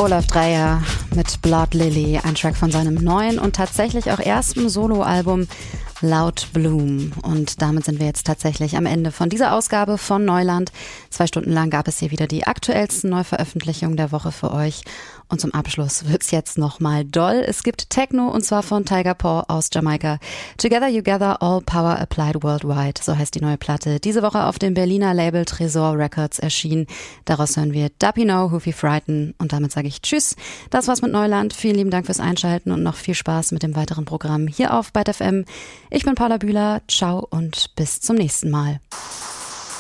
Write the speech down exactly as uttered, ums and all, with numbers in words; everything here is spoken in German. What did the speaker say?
Olaf Dreyer mit Blood Lily, ein Track von seinem neuen und tatsächlich auch ersten Soloalbum Loud Bloom. Und damit sind wir jetzt tatsächlich am Ende von dieser Ausgabe von Neuland. Zwei Stunden lang gab es hier wieder die aktuellsten Neuveröffentlichungen der Woche für euch. Und zum Abschluss wird's jetzt nochmal doll. Es gibt Techno und zwar von Tiger Paw aus Jamaika. Together You Gather, All Power Applied Worldwide, so heißt die neue Platte. Diese Woche auf dem Berliner Label Tresor Records erschienen. Daraus hören wir Dapino, Hoofy Frighten und damit sage ich Tschüss. Das war's mit Neuland. Vielen lieben Dank fürs Einschalten und noch viel Spaß mit dem weiteren Programm hier auf Byte F M. Ich bin Paula Bühler. Ciao und bis zum nächsten Mal.